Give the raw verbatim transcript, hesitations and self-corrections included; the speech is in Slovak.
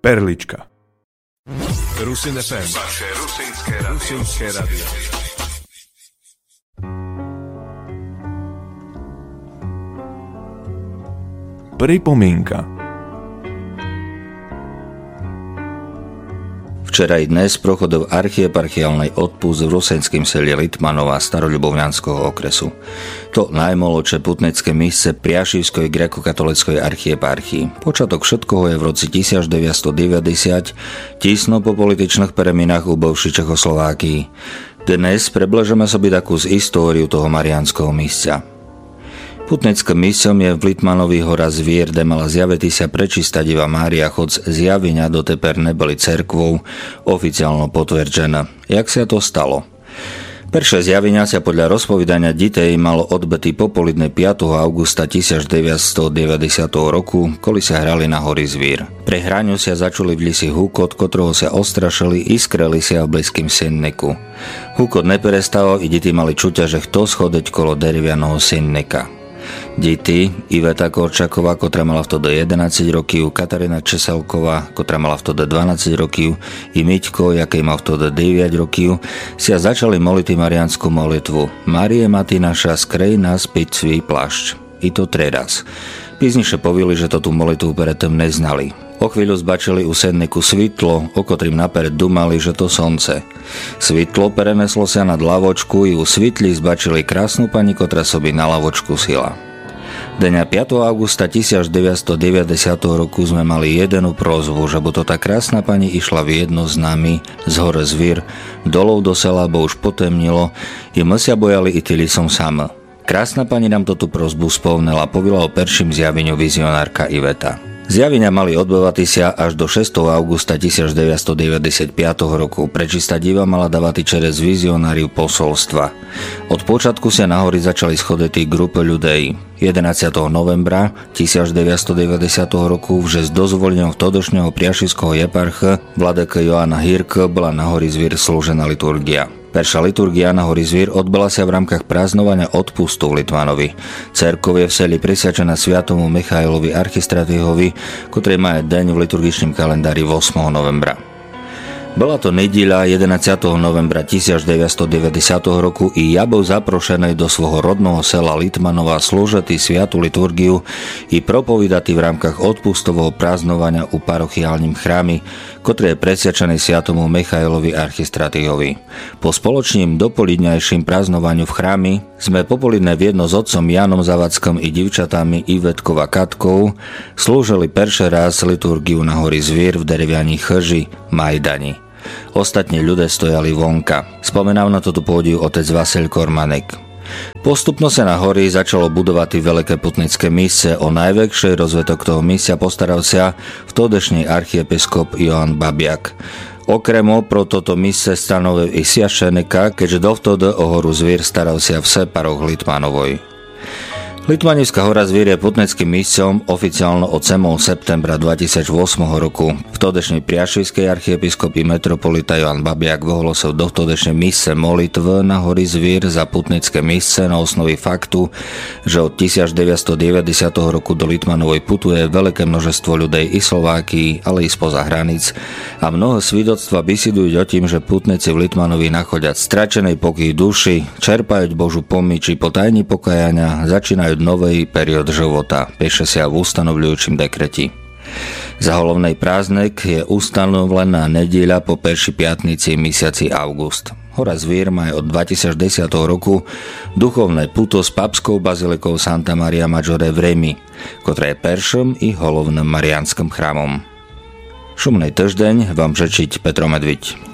Perlička. Rusin ef em. Vaše rusínske rádio. Rusínske rádio. Pripomienka. Včera i dnes prochodil archieparchiálnej odpust v rusenským seli Litmanova staroľubovňanského okresu. To najmolodšie putnecké místce Priašivskej grékokatolíckej archieparchii. Počiatok všetkoho je v roci devätnásťstodeväťdesiat, tísno po političných premenách u bivšej Čechoslovákii. Dnes približíme sobie takú z históriu toho mariánskeho místca. Putneckým místom je v Litmanovi hora Zvír, kde mala zjaviť sa prečistá Diva Mária, hoc zjavenia doteper neboli cerkvou oficiálno potvrdené. Jak sa to stalo? Prvé zjavenia sa podľa rozpovedania ditej malo odbetý popoludne piateho augusta devätnásťstodeväťdesiat roku, koli sa hrali na hori Zvír. Pre hraňu sa začuli v lisi húkot, ktorého sa ostrašili i skreli sa v blízkym senneku. Húkot neperestalo i deti mali čuťa, že kto schodeť kolo derivianého senneka. Deti Iveta Korčaková, ktorá mala vtedy jedenásť rokov, Katarína Česelková, ktorá mala vtedy dvanásť rokov, i Miťko, jaký mal vtedy deväť rokov, sa začali moliť mariánsku molitvu. Márie Mati naša, skrej nás piť svý plášť. I to treraz. Píznejšie povili, že to tú molitvu predtým neznali. O chvíľu zbačili u senneku svitlo, o ktorým napered dumali, že to slnce. Svitlo preneslo sa nad lavočku i u svitli zbačili krásnu pani, ktorá sobi na lavočku sila. Dňa piateho augusta devätnásťstodeväťdesiat roku sme mali jednu prosbu, že by to tá krásna pani išla v jedno s nami z hore Zvír, dolov do sela, bo už potemnilo i my sa bojali i tyli som sama. Krásna pani nám toto prosbu spomnela, povila o perším zjaveniu vizionárka Iveta. Zjavenia mali odbývať sa až do šiesteho augusta devätnásťstodeväťdesiatpäť roku. Prečistá Diva mala dávať čeres vizionáriu posolstva. Od počiatku sa na hori začali schoditi grupy ľudí. jedenásteho novembra devätnásťstodeväťdesiat roku vže s dozvolením vtodošného priašivského eparcha vladyka Joána Hirka bola na hori Zvír slúžená liturgia. Perša liturgia na hori Zvír odbala sa v rámkach prázdnovania odpustu v Litmanovi. Cerkov je v seli prisviačená sviatomu Michailovi archistratéhovi, ktorý má deň v liturgičnom kalendári ôsmeho novembra. Bola to nedieľa jedenásteho novembra devätnásťstodeväťdesiat roku i ja bol zaprošený do svojho rodného sela Litmanova slúžiť sviatu liturgiu i propovídať v rámkach odpustového prázdnovania u parochiálnym chrámi, ktorý je presviačený sviatomu Michailovi archistratéhovi. Po spoločným dopoludňajším prázdnovaniu v chrámi sme popoludne v jedno s otcom Jánom Zavackom i divčatami Ivetkou a Katkou slúžili perší raz liturgiu na hori Zvír v derevianej chrži Majdani. Ostatní ľudia stojali vonka. Spomenal na toto pódiu otec Vasil Kormanek. Postupno sa na hori začalo budovať veľké putnické místce. O najväčšej rozvetok toho místa postaral sa vtedajší archiepiskop Joán Babiak. Okrem pro toto místce stanovil i sviaštenika, keďže dovtedy o horu Zvír staral sa v separoch Litmanovoj. Litmanivská hora Zvír je putneckým místcom oficiálno od sedmého septembra dvetisícosem roku. Vtedajší priašivský archiepiskop i metropolita Joán Babiak vyhlásil dovtedajšie místce molitv na hori Zvír za putnecké místce na osnovi faktu, že od devätnásťstodeväťdesiat roku do Litmanovoj putuje veľké množstvo ľudí i Slovákii, ale i spoza hraníc a mnoho svedectva besidujú o tým, že putníci v Litmanovi nachodia stračenej pokoj duši, čerpajú Božú pomoc i potajní pokajania, začínajú novej periód života, píše sa v ustanovľujúčim dekreti. Za hlavnej prázdnik je ustanovená nedieľa po perší piatnici mesiaci august. Hora Zvír má od dvetisícdesať roku duchovné puto s papskou bazilikou Santa Maria Maggiore v Remi, ktorá je perším i hlavným mariánskym chrámom. Šumnej týždeň vám žečiť Petro Medviť.